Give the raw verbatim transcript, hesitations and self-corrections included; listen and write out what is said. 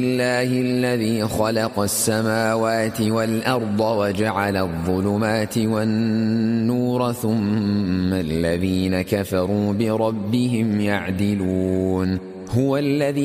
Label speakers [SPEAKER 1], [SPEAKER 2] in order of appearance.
[SPEAKER 1] الله الذي خلق السماوات والأرض وجعل الظلمات والنور ثم الذين كفروا بربهم يعدلون. هو الذي